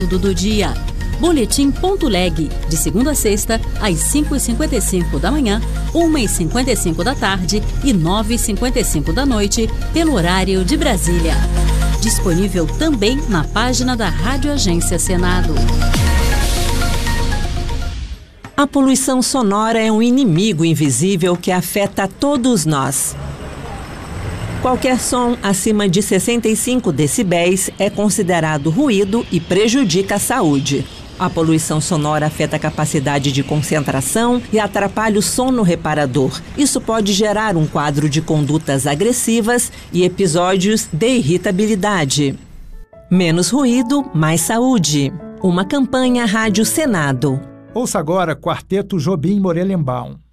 do dia. Boletim.leg, de segunda a sexta, às 5h55 da manhã, 1h55 da tarde e 9h55 da noite, pelo horário de Brasília. Disponível também na página da Rádio Agência Senado. A poluição sonora é um inimigo invisível que afeta todos nós. Qualquer som acima de 65 decibéis é considerado ruído e prejudica a saúde. A poluição sonora afeta a capacidade de concentração e atrapalha o sono reparador. Isso pode gerar um quadro de condutas agressivas e episódios de irritabilidade. Menos ruído, mais saúde. Uma campanha Rádio Senado. Ouça agora Quarteto Jobim Morelenbaum.